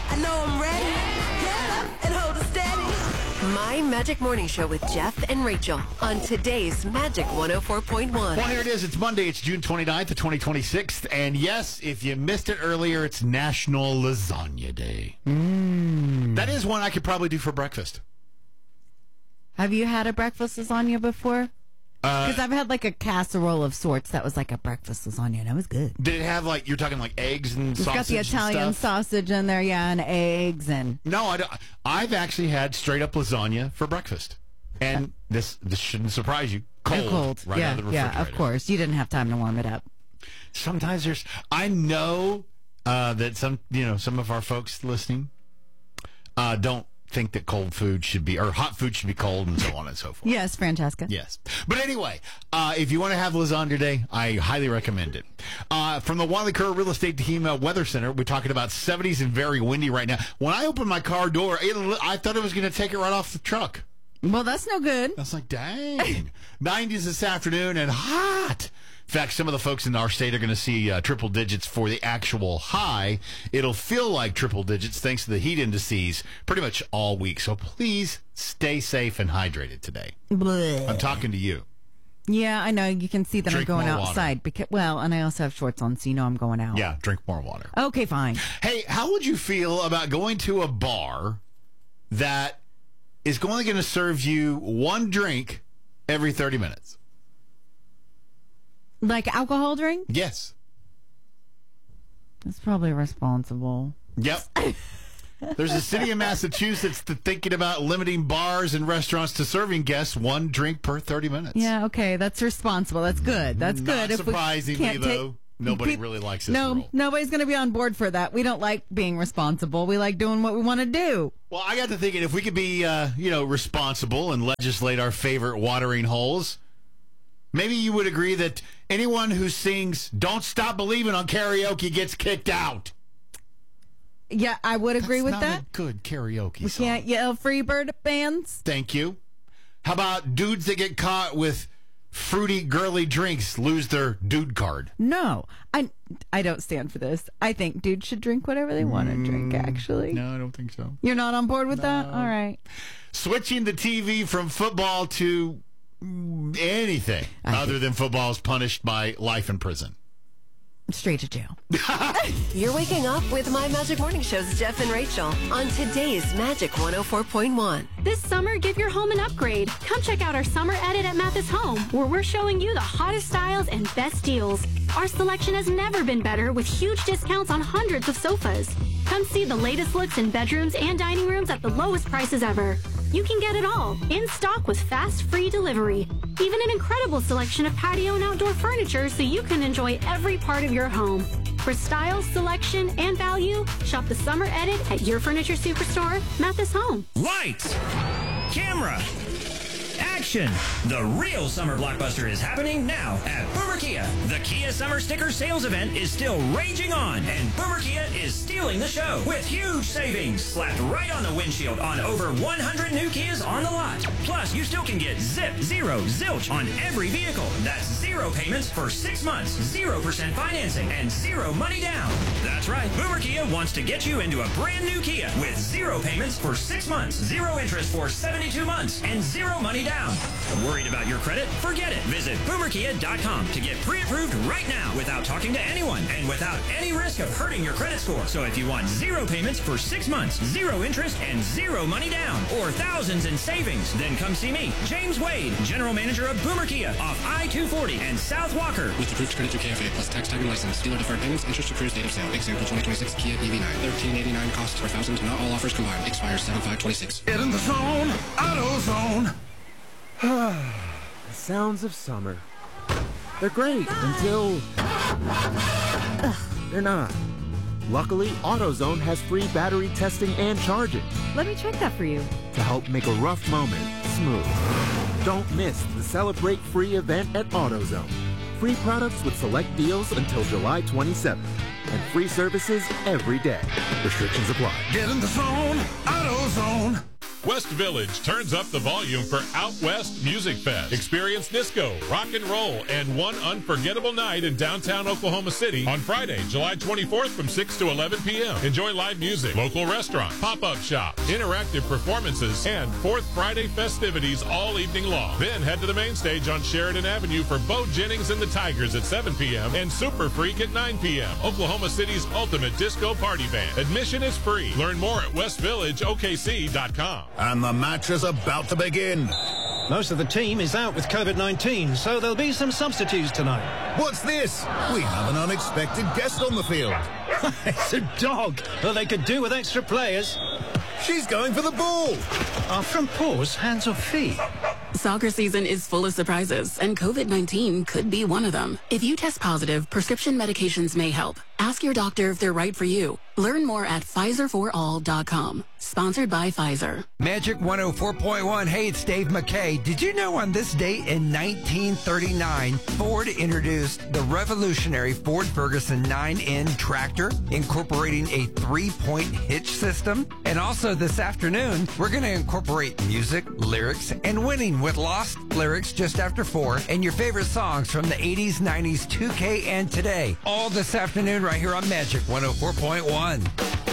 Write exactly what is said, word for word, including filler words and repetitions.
I know I'm ready. Get up and hold it steady. My Magic Morning Show with Jeff and Rachel on today's Magic one oh four point one. Well, here it is. It's Monday. It's June twenty-ninth of twenty twenty-six. And yes, if you missed it earlier, it's National Lasagna Day. Mm. That is one I could probably do for breakfast. Have you had a breakfast lasagna before? Because uh, I've had like a casserole of sorts that was like a breakfast lasagna, and it was good. Did it have like, you're talking like eggs and it's sausage? It's got the Italian and stuff? sausage in there, yeah, and eggs and. No, I don't. I've actually had straight up lasagna for breakfast, and uh, this this shouldn't surprise you. Cold, cold, right yeah, out of the refrigerator. Yeah, of course. You didn't have time to warm it up. Sometimes there's. I know uh, that some you know some of our folks listening uh, don't think that cold food should be, or hot food should be cold, and so on and so forth. Yes, Francesca. Yes. But anyway, uh, if you want to have lasagna today, I highly recommend it. Uh, from the Wiley Kerr Real Estate Team uh, Weather Center, we're talking about seventies and very windy right now. When I opened my car door, it, I thought it was going to take it right off the truck. Well, that's no good. I was like, dang. nineties this afternoon and hot. In fact, some of the folks in our state are going to see uh, triple digits for the actual high. It'll feel like triple digits thanks to the heat indices pretty much all week. So please stay safe and hydrated today. Blech. I'm talking to you. Yeah, I know. You can see that Drink I'm going more outside. water. Because, well, and I also have shorts on, so you know I'm going out. Yeah, drink more water. Okay, fine. Hey, how would you feel about going to a bar that is only going to serve you one drink every thirty minutes? Like alcohol drink? Yes. That's probably responsible. Yep. There's a city in Massachusetts that's thinking about limiting bars and restaurants to serving guests one drink per thirty minutes. Yeah, okay. That's responsible. That's good. That's Not good. surprisingly, if we though, take, nobody people, really likes this no, rule. Nobody's going to be on board for that. We don't like being responsible. We like doing what we want to do. Well, I got to thinking, if we could be, uh, you know, responsible and legislate our favorite watering holes, maybe you would agree that anyone who sings "Don't Stop Believing" on karaoke gets kicked out. Yeah, I would agree That's with not that. A good karaoke we song. can't yell Freebird bands. Thank you. How about dudes that get caught with fruity, girly drinks lose their dude card? No, I, I don't stand for this. I think dudes should drink whatever they want to Mm, drink, actually. No, I don't think so. You're not on board with No. that? All right. Switching the T V from football to anything other than football is punished by life in prison. Straight to jail. You're waking up with My Magic Morning Show's Jeff and Rachel on today's Magic one oh four point one. This summer, give your home an upgrade. Come check out our summer edit at Mathis Home, where we're showing you the hottest styles and best deals. Our selection has never been better, with huge discounts on hundreds of sofas. Come see the latest looks in bedrooms and dining rooms at the lowest prices ever. You can get it all, in stock with fast, free delivery. Even an incredible selection of patio and outdoor furniture so you can enjoy every part of your home. For style, selection, and value, shop the summer edit at your furniture superstore, Mathis Home. Lights, camera, action. The real summer blockbuster is happening now at Boomer Kia. The Kia Summer Sticker Sales Event is still raging on, and Boomer Kia is stealing the show with huge savings slapped right on the windshield on over one hundred new Kias on the lot. Plus, you still can get zip, zero, zilch on every vehicle. That's zero payments for six months, zero percent financing, and zero money down. That's right. Boomer Kia wants to get you into a brand new Kia with zero payments for six months, zero interest for seventy-two months, and zero money down. Worried about your credit? Forget it. Visit boomer kia dot com to get pre-approved right now without talking to anyone and without any risk of hurting your credit score. So if you want zero payments for six months, zero interest, and zero money down, or thousands in savings, then come see me, James Wade, General Manager of Boomer Kia off I two forty and South Walker. With approved credit through K F A plus tax tag and license. Dealer deferred payments, interest accrues date of sale. Example twenty twenty-six Kia E V nine. thirteen eighty-nine costs per thousand. Not all offers combined. Expires seven five twenty-six. Get in the zone. Auto Zone. The sounds of summer. They're great until Ugh, they're not. Luckily, AutoZone has free battery testing and charging Let me check that for you. to help make a rough moment smooth. Don't miss the Celebrate Free event at AutoZone. Free products with select deals until July twenty-seventh. And free services every day. Restrictions apply. Get in the zone. AutoZone. West Village turns up the volume for Out West Music Fest. Experience disco, rock and roll, and one unforgettable night in downtown Oklahoma City on Friday, July twenty-fourth from six to eleven p.m. Enjoy live music, local restaurant, pop-up shop, interactive performances, and Fourth Friday festivities all evening long. Then head to the main stage on Sheridan Avenue for Bo Jennings and the Tigers at seven p.m. and Super Freak at nine p.m. Oklahoma City's ultimate disco party band. Admission is free. Learn more at west village o k c dot com. And the match is about to begin. Most of the team is out with COVID nineteen, so there'll be some substitutes tonight. What's this? We have an unexpected guest on the field. It's a dog. Well, they could do with extra players. She's going for the ball. Are from paws, hands or feet? Soccer season is full of surprises, and COVID nineteen could be one of them. If you test positive, prescription medications may help. Ask your doctor if they're right for you. Learn more at Pfizer for all dot com. Sponsored by Pfizer. Magic one oh four point one. Hey, it's Dave McKay. Did you know on this date in nineteen thirty-nine, Ford introduced the revolutionary Ford Ferguson nine N tractor, incorporating a three-point hitch system? And also this afternoon, we're going to incorporate music, lyrics, and winning with Lost Lyrics just after four, and your favorite songs from the eighties, nineties, two K, and today. All this afternoon right here on Magic one oh four point one.